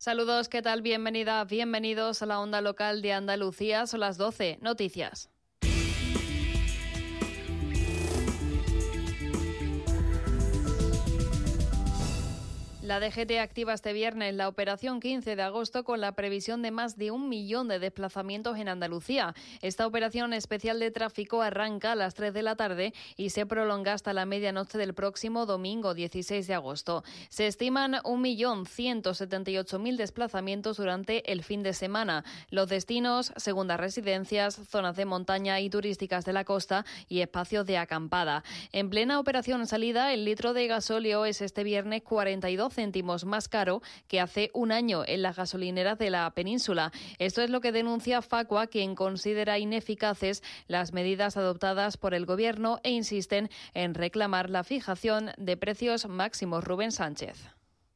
Saludos, ¿qué tal? Bienvenidos a la onda local de Andalucía. Son las 12. Noticias. La DGT activa este viernes la operación 15 de agosto con la previsión de más de 1 millón de desplazamientos en Andalucía. Esta operación especial de tráfico arranca a las 3 de la tarde y se prolonga hasta la medianoche del próximo domingo 16 de agosto. Se estiman 1.178.000 desplazamientos durante el fin de semana. Los destinos, segundas residencias, zonas de montaña y turísticas de la costa y espacios de acampada. En plena operación salida, el litro de gasóleo es este viernes 42 céntimos más caro que hace un año en las gasolineras de la península. Esto es lo que denuncia Facua, quien considera ineficaces las medidas adoptadas por el Gobierno e insisten en reclamar la fijación de precios máximos. Rubén Sánchez.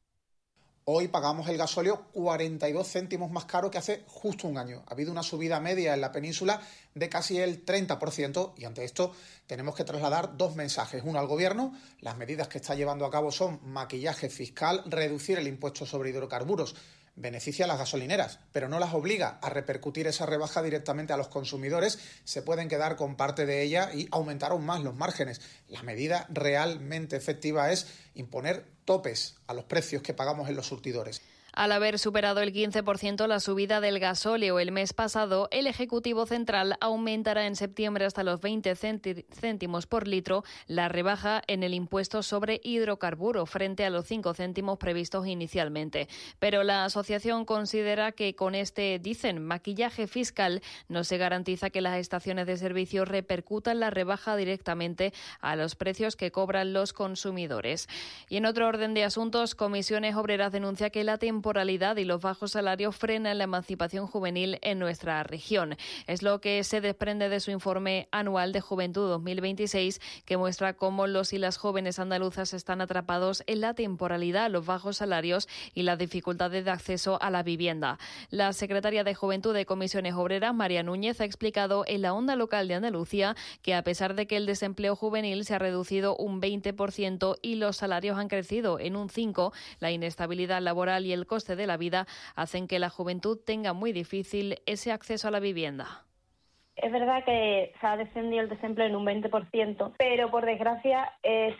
Hoy pagamos el gasóleo 42 céntimos más caro que hace justo un año. Ha habido una subida media en la península de casi el 30% y ante esto tenemos que trasladar dos mensajes. Uno al Gobierno: las medidas que está llevando a cabo son maquillaje fiscal, reducir el impuesto sobre hidrocarburos. Beneficia a las gasolineras, pero no las obliga a repercutir esa rebaja directamente a los consumidores. Se pueden quedar con parte de ella y aumentar aún más los márgenes. La medida realmente efectiva es imponer topes a los precios que pagamos en los surtidores. Al haber superado el 15% la subida del gasóleo el mes pasado, el Ejecutivo Central aumentará en septiembre hasta los 20 céntimos por litro la rebaja en el impuesto sobre hidrocarburos frente a los 5 céntimos previstos inicialmente. Pero la asociación considera que con este, dicen, maquillaje fiscal no se garantiza que las estaciones de servicio repercutan la rebaja directamente a los precios que cobran los consumidores. Y en otro orden de asuntos, Comisiones Obreras denuncia que la temporalidad y los bajos salarios frenan la emancipación juvenil en nuestra región. Es lo que se desprende de su informe anual de Juventud 2026, que muestra cómo los y las jóvenes andaluzas están atrapados en la temporalidad, los bajos salarios y las dificultades de acceso a la vivienda. La secretaria de Juventud de Comisiones Obreras, María Núñez, ha explicado en la onda local de Andalucía que a pesar de que el desempleo juvenil se ha reducido un 20% y los salarios han crecido en un 5%, la inestabilidad laboral y el coste de la vida hacen que la juventud tenga muy difícil ese acceso a la vivienda. Es verdad que se ha descendido el desempleo en un 20%, pero por desgracia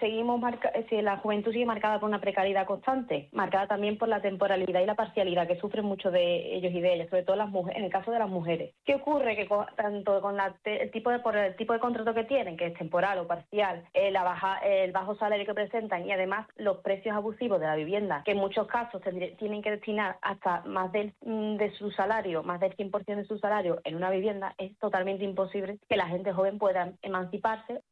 la juventud sigue marcada por una precariedad constante, marcada también por la temporalidad y la parcialidad que sufren muchos de ellos y de ellas, sobre todo las mujeres, en el caso de las mujeres. ¿Qué ocurre? Que tanto con el tipo de contrato que tienen, que es temporal o parcial, el bajo salario que presentan y además los precios abusivos de la vivienda, que en muchos casos tienen que destinar hasta más de su salario, más del 100% de su salario en una vivienda, es totalmente imposible que la gente joven pueda emanciparse.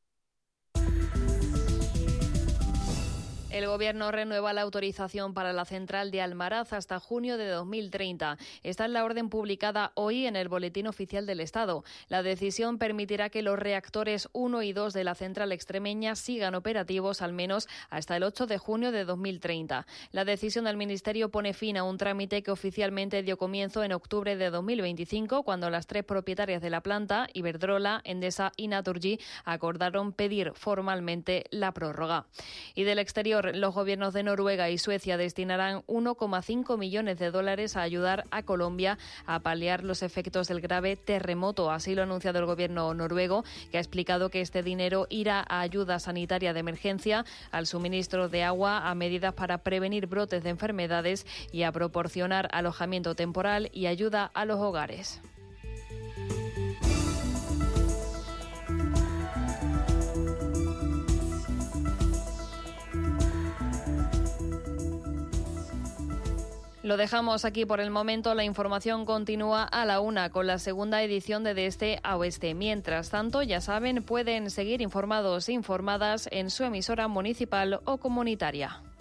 El Gobierno renueva la autorización para la central de Almaraz hasta junio de 2030. Esta es la orden publicada hoy en el Boletín Oficial del Estado. La decisión permitirá que los reactores 1 y 2 de la central extremeña sigan operativos al menos hasta el 8 de junio de 2030. La decisión del Ministerio pone fin a un trámite que oficialmente dio comienzo en octubre de 2025, cuando las tres propietarias de la planta, Iberdrola, Endesa y Naturgy, acordaron pedir formalmente la prórroga. Y del exterior, los gobiernos de Noruega y Suecia destinarán 1,5 millones de dólares a ayudar a Colombia a paliar los efectos del grave terremoto. Así lo ha anunciado el gobierno noruego, que ha explicado que este dinero irá a ayuda sanitaria de emergencia, al suministro de agua, a medidas para prevenir brotes de enfermedades y a proporcionar alojamiento temporal y ayuda a los hogares. Lo dejamos aquí por el momento. La información continúa a la 1 con la segunda edición de Este a Oeste. Mientras tanto, ya saben, pueden seguir informados e informadas en su emisora municipal o comunitaria.